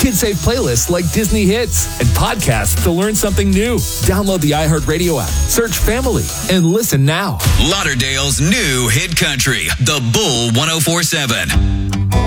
kid-safe playlists like Disney Hits, and podcasts to learn something new. Download the iHeartRadio app, search Family, and listen now. Lauderdale's new hit country, The Bull 104.7.